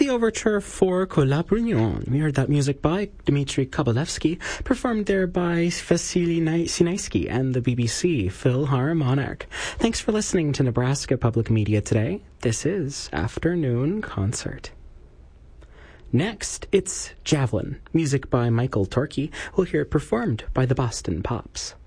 the overture for Kolabrunion. We heard that music by Dmitry Kobalevsky, performed there by Vasily Sinaisky and the BBC Philharmonic. Thanks for listening to Nebraska Public Media today. This is Afternoon Concert. Next, it's Javelin, music by Michael Torkey. We'll hear it performed by the Boston Pops.